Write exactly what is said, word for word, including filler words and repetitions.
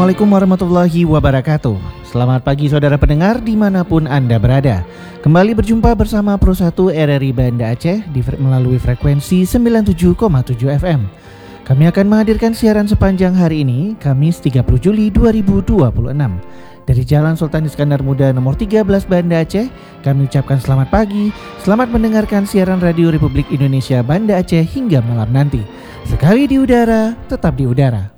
Assalamualaikum warahmatullahi wabarakatuh. Selamat pagi saudara pendengar dimanapun Anda berada. Kembali berjumpa bersama Pro satu R R I Banda Aceh di, melalui frekuensi sembilan puluh tujuh koma tujuh F M. Kami akan menghadirkan siaran sepanjang hari ini, Kamis tiga puluh Juli dua ribu dua puluh enam. Dari Jalan Sultan Iskandar Muda nomor tiga belas Banda Aceh, kami ucapkan selamat pagi, selamat mendengarkan siaran Radio Republik Indonesia Banda Aceh hingga malam nanti. Sekali di udara, tetap di udara.